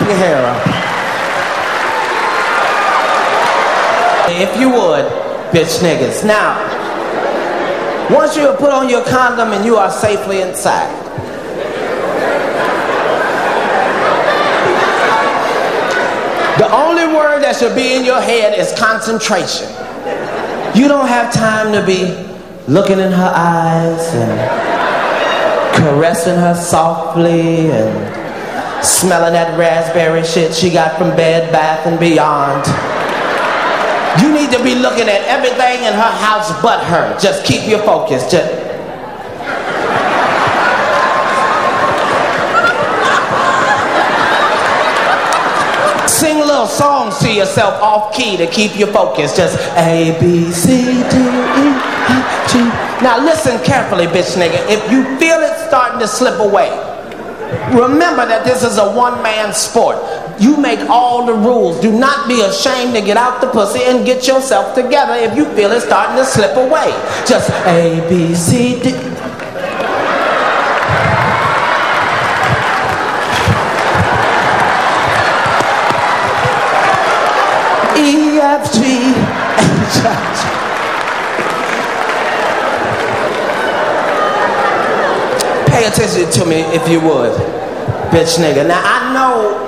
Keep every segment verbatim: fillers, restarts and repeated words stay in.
your hair up. If you would, bitch niggas. Now, once you have put on your condom and you are safely inside, the only word that should be in your head is concentration. You don't have time to be looking in her eyes and caressing her softly and smelling that raspberry shit she got from Bed Bath and Beyond. You need to be looking at everything in her house but her. Just keep your focus. Just sing little songs to yourself off key to keep your focus. Just A, B, C, D, E, F, G. Now listen carefully, bitch nigga. If you feel it starting to slip away, remember that this is a one-man sport. You make all the rules. Do not be ashamed to get out the pussy and get yourself together if you feel it starting to slip away. Just A, B, C, D. E, F, G, H, I, J. Pay attention to me if you would, bitch nigga. Now I know,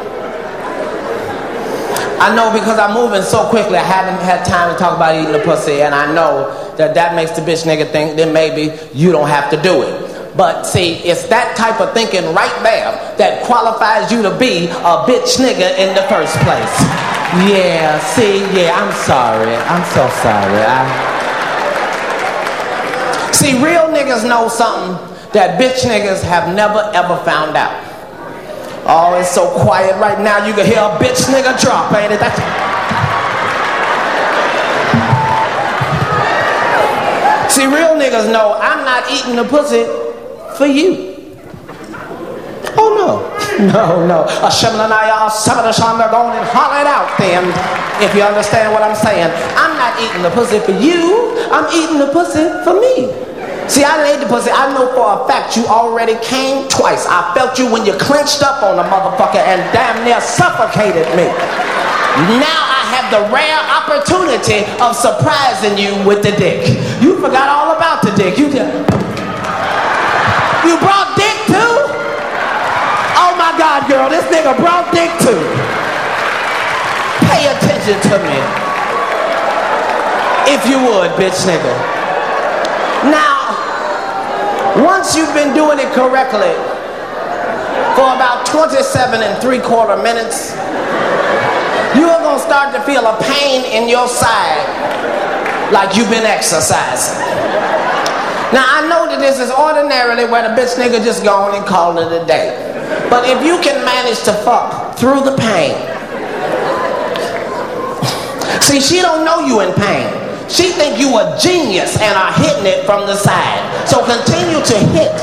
I know because I'm moving so quickly I haven't had time to talk about eating the pussy, and I know that that makes the bitch nigga think that maybe you don't have to do it. But see, it's that type of thinking right there that qualifies you to be a bitch nigga in the first place. Yeah, see, yeah, I'm sorry. I'm so sorry. I... See, real niggas know something that bitch niggas have never ever found out. Oh, it's so quiet right now, you can hear a bitch nigga drop, ain't it? That's... See, real niggas know I'm not eating the pussy for you. Oh no. No, no. A Shemlanaya, a Samadashanda, go on and holler it out then, if you understand what I'm saying. I'm not eating the pussy for you, I'm eating the pussy for me. See, I laid the pussy. I know for a fact you already came twice. I felt you when you clenched up on a motherfucker and damn near suffocated me. Now I have the rare opportunity of surprising you with the dick. You forgot all about the dick. You did. You brought dick too? Oh my God, girl, this nigga brought dick too. Pay attention to me. If you would, bitch nigga. Now, once you've been doing it correctly for about twenty-seven and three quarter minutes, you are gonna start to feel a pain in your side like you've been exercising. Now I know that this is ordinarily where the bitch nigga just go on and call it a day. But if you can manage to fuck through the pain, see, she don't know you in pain. She think you a genius and are hitting it from the side. So continue to hit.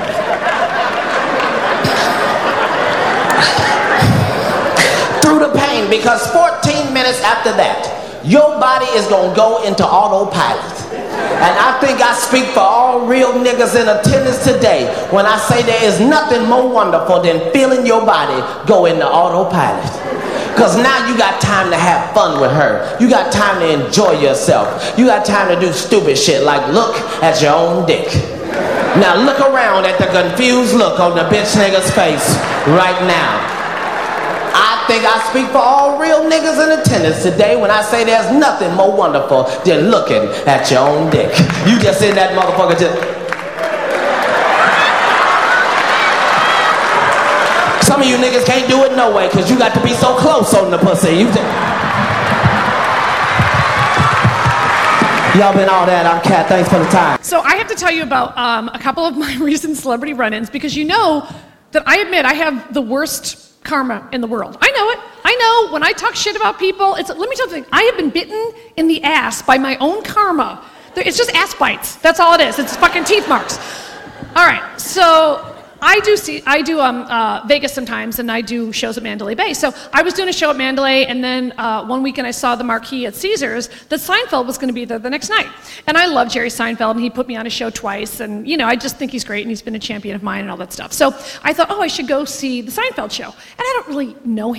Through the pain, because fourteen minutes after that, your body is gonna go into autopilot. And I think I speak for all real niggas in attendance today when I say there is nothing more wonderful than feeling your body go into autopilot. Because now you got time to have fun with her. You got time to enjoy yourself. You got time to do stupid shit like look at your own dick. Now look around at the confused look on the bitch nigga's face right now. I think I speak for all real niggas in attendance today when I say there's nothing more wonderful than looking at your own dick. You just in that motherfucker just... Some of you niggas can't do it no way because you got to be so close on the pussy. You just... Y'all been all that. I'm Cat. Thanks for the time. So I have to tell you about um, a couple of my recent celebrity run-ins because you know that I admit I have the worst karma in the world. I know it. I know when I talk shit about people, it's, let me tell you something. I have been bitten in the ass by my own karma. It's just ass bites. That's all it is. It's fucking teeth marks. All right. So I do see, I do um, uh, Vegas sometimes, and I do shows at Mandalay Bay. So I was doing a show at Mandalay, and then uh, one weekend I saw the marquee at Caesars that Seinfeld was going to be there the next night. And I love Jerry Seinfeld, and he put me on a show twice, and you know, I just think he's great, and he's been a champion of mine and all that stuff. So I thought, oh, I should go see the Seinfeld show. And I don't really know him.